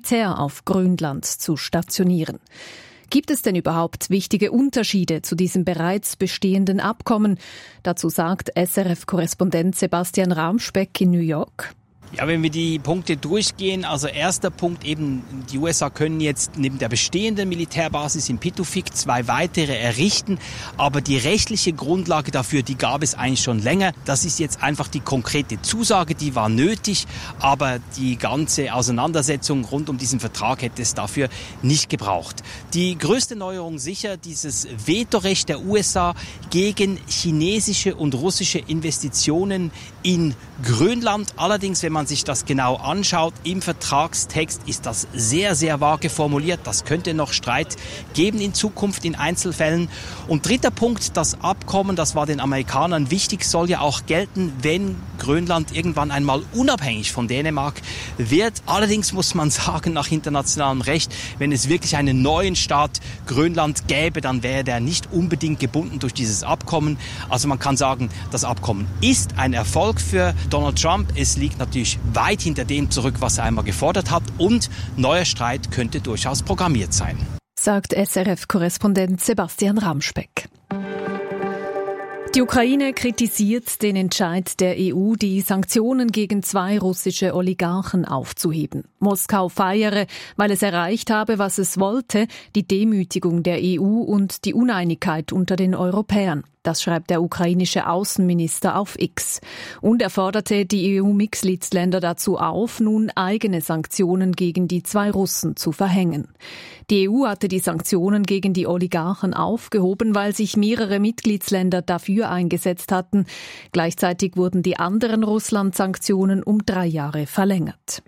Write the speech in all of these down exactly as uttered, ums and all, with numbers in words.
Militär auf Grönland zu stationieren. Gibt es denn überhaupt wichtige Unterschiede zu diesem bereits bestehenden Abkommen? Dazu sagt S R F-Korrespondent Sebastian Ramspeck in New York. Ja, wenn wir die Punkte durchgehen, also erster Punkt eben, die U S A können jetzt neben der bestehenden Militärbasis in Pituffik zwei weitere errichten, aber die rechtliche Grundlage dafür, die gab es eigentlich schon länger. Das ist jetzt einfach die konkrete Zusage, die war nötig, aber die ganze Auseinandersetzung rund um diesen Vertrag hätte es dafür nicht gebraucht. Die größte Neuerung sicher dieses Vetorecht der U S A gegen chinesische und russische Investitionen in Grönland. Allerdings, wenn man sich das genau anschaut, im Vertragstext ist das sehr, sehr vage formuliert. Das könnte noch Streit geben in Zukunft in Einzelfällen. Und dritter Punkt, das Abkommen, das war den Amerikanern wichtig, soll ja auch gelten, wenn Grönland irgendwann einmal unabhängig von Dänemark wird. Allerdings muss man sagen, nach internationalem Recht, wenn es wirklich einen neuen Staat Grönland gäbe, dann wäre der nicht unbedingt gebunden durch dieses Abkommen. Also man kann sagen, das Abkommen ist ein Erfolg für Donald Trump. Es liegt natürlich weit hinter dem zurück, was er einmal gefordert hat, und neuer Streit könnte durchaus programmiert sein. Sagt S R F-Korrespondent Sebastian Ramspeck. Die Ukraine kritisiert den Entscheid der E U, die Sanktionen gegen zwei russische Oligarchen aufzuheben. Moskau feiere, weil es erreicht habe, was es wollte, die Demütigung der E U und die Uneinigkeit unter den Europäern. Das schreibt der ukrainische Außenminister auf X. Und er forderte die E U-Mitgliedsländer dazu auf, nun eigene Sanktionen gegen die zwei Russen zu verhängen. Die E U hatte die Sanktionen gegen die Oligarchen aufgehoben, weil sich mehrere Mitgliedsländer dafür eingesetzt hatten. Gleichzeitig wurden die anderen Russland-Sanktionen um drei Jahre verlängert.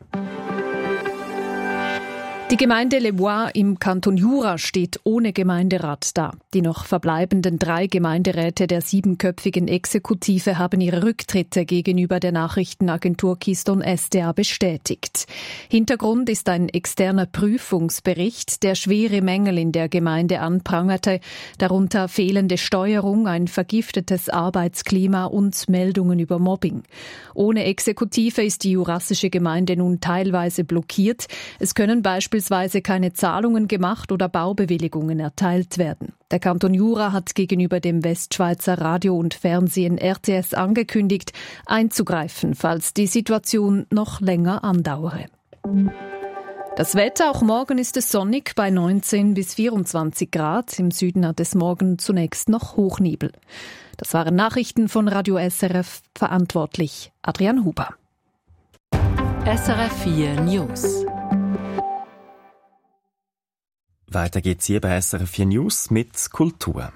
Die Gemeinde Les Bois im Kanton Jura steht ohne Gemeinderat da. Die noch verbleibenden drei Gemeinderäte der siebenköpfigen Exekutive haben ihre Rücktritte gegenüber der Nachrichtenagentur Keystone S D A bestätigt. Hintergrund ist ein externer Prüfungsbericht, der schwere Mängel in der Gemeinde anprangerte, darunter fehlende Steuerung, ein vergiftetes Arbeitsklima und Meldungen über Mobbing. Ohne Exekutive ist die jurassische Gemeinde nun teilweise blockiert. Es können beispielsweise Beispielsweise keine Zahlungen gemacht oder Baubewilligungen erteilt werden. Der Kanton Jura hat gegenüber dem Westschweizer Radio und Fernsehen R T S angekündigt, einzugreifen, falls die Situation noch länger andauere. Das Wetter, auch morgen ist es sonnig bei neunzehn bis vierundzwanzig Grad. Im Süden hat es morgen zunächst noch Hochnebel. Das waren Nachrichten von Radio S R F, verantwortlich Adrian Huber. S R F vier News. Weiter geht's hier bei S R F vier News mit Kultur.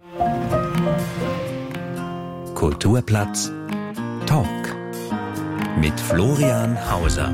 Kulturplatz Talk mit Florian Hauser.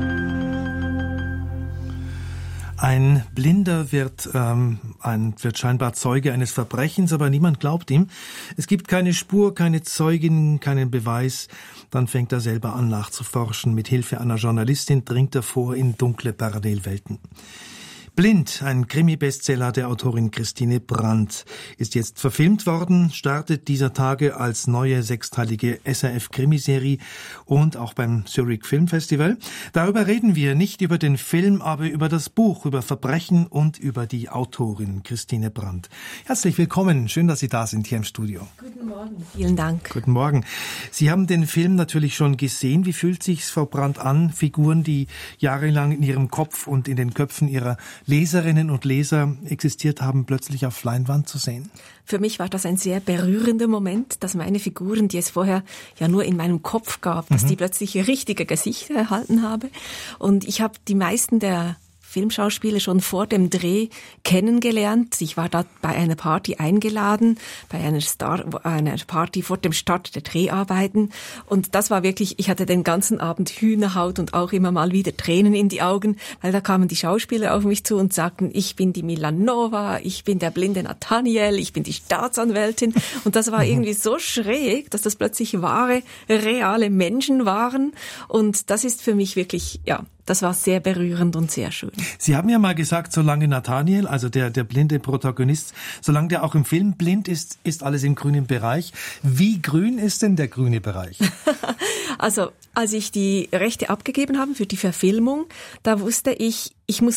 Ein Blinder wird, ähm, ein, wird scheinbar Zeuge eines Verbrechens, aber niemand glaubt ihm. Es gibt keine Spur, keine Zeugin, keinen Beweis. Dann fängt er selber an nachzuforschen. Mit Hilfe einer Journalistin dringt er vor in dunkle Parallelwelten. Blind, ein Krimi-Bestseller der Autorin Christine Brandt, ist jetzt verfilmt worden, startet dieser Tage als neue sechsteilige S R F-Krimiserie und auch beim Zurich Film Festival. Darüber reden wir, nicht über den Film, aber über das Buch, über Verbrechen und über die Autorin Christine Brandt. Herzlich willkommen, schön, dass Sie da sind hier im Studio. Guten Morgen, vielen Dank. Guten Morgen. Sie haben den Film natürlich schon gesehen. Wie fühlt sich's, Frau Brandt, an, Figuren, die jahrelang in Ihrem Kopf und in den Köpfen Ihrer Leserinnen und Leser existiert haben, plötzlich auf Leinwand zu sehen? Für mich war das ein sehr berührender Moment, dass meine Figuren, die es vorher ja nur in meinem Kopf gab, mhm. dass die plötzlich richtige Gesichter erhalten habe. Und ich habe die meisten der Filmschauspieler schon vor dem Dreh kennengelernt. Ich war da bei einer Party eingeladen, bei einer, Star, einer Party vor dem Start der Dreharbeiten. Und das war wirklich, ich hatte den ganzen Abend Hühnerhaut und auch immer mal wieder Tränen in die Augen, weil da kamen die Schauspieler auf mich zu und sagten, ich bin die Milanova, ich bin der blinde Nathaniel, ich bin die Staatsanwältin. Und das war irgendwie so schräg, dass das plötzlich wahre, reale Menschen waren. Und das ist für mich wirklich, ja, das war sehr berührend und sehr schön. Sie haben ja mal gesagt, solange Nathaniel, also der, der blinde Protagonist, solange der auch im Film blind ist, ist alles im grünen Bereich. Wie grün ist denn der grüne Bereich? Also, als ich die Rechte abgegeben habe für die Verfilmung, da wusste ich, ich muss